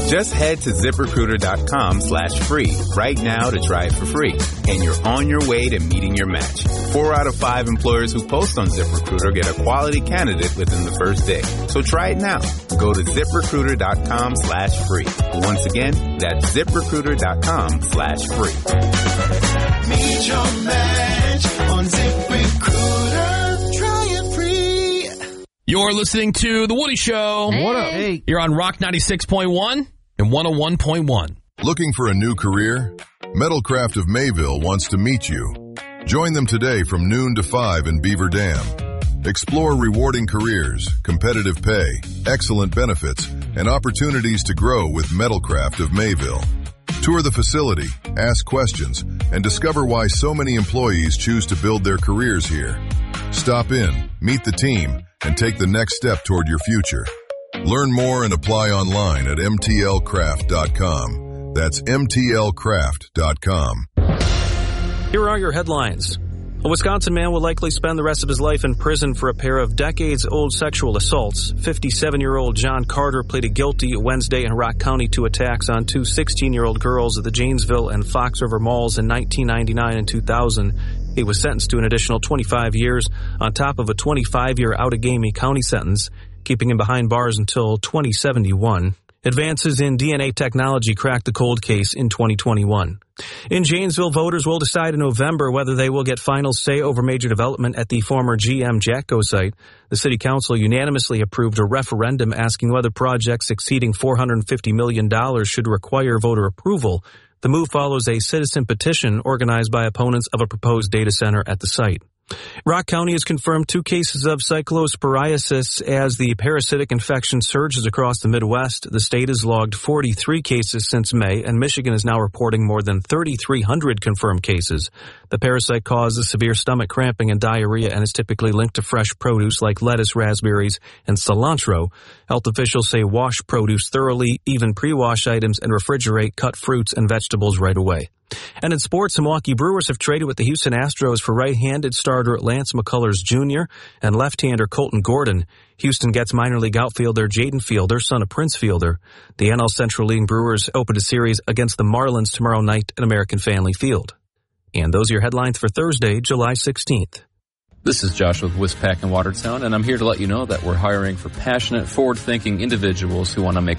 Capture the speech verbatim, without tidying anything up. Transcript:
Just head to ZipRecruiter.com slash free right now to try it for free. And you're on your way to meeting your match. Four out of five employers who post on ZipRecruiter get a quality candidate within the first day. So try it now. Go to ZipRecruiter.com slash free. Once again, that's ZipRecruiter.com slash free. Meet your match on ZipRecruiter. Try it free. You're listening to The Woody Show. What up? Hey. You're on Rock ninety-six point one and one oh one point one. Looking for a new career? Metalcraft of Mayville wants to meet you. Join them today from noon to five in Beaver Dam. Explore rewarding careers, competitive pay, excellent benefits, and opportunities to grow with Metalcraft of Mayville. Tour the facility, ask questions, and discover why so many employees choose to build their careers here. Stop in, meet the team, and take the next step toward your future. Learn more and apply online at M T L craft dot com. That's M T L craft dot com. Here are your headlines. A Wisconsin man will likely spend the rest of his life in prison for a pair of decades-old sexual assaults. fifty-seven-year-old John Carter pleaded guilty Wednesday in Rock County to attacks on two sixteen-year-old girls at the Janesville and Fox River malls in nineteen ninety-nine and two thousand. He was sentenced to an additional twenty-five years on top of a twenty-five-year Outagamie County sentence, keeping him behind bars until twenty seventy-one. Advances in D N A technology cracked the cold case in twenty twenty-one. In Janesville, voters will decide in November whether they will get final say over major development at the former G M Jatco site. The city council unanimously approved a referendum asking whether projects exceeding four hundred fifty million dollars should require voter approval. The move follows a citizen petition organized by opponents of a proposed data center at the site. Rock County has confirmed two cases of cyclosporiasis as the parasitic infection surges across the Midwest. The state has logged forty-three cases since May, and Michigan is now reporting more than thirty-three hundred confirmed cases. The parasite causes severe stomach cramping and diarrhea and is typically linked to fresh produce like lettuce, raspberries, and cilantro. Health officials say wash produce thoroughly, even pre-wash items, and refrigerate cut fruits and vegetables right away. And in sports, the Milwaukee Brewers have traded with the Houston Astros for right-handed starter Lance McCullers Junior and left-hander Colton Gordon. Houston gets minor league outfielder Jaden Fielder, son of Prince Fielder. The N L Central League Brewers opened a series against the Marlins tomorrow night at American Family Field. And those are your headlines for Thursday, July sixteenth. This is Josh with Wispac in Watertown, and I'm here to let you know that we're hiring for passionate, forward-thinking individuals who want to make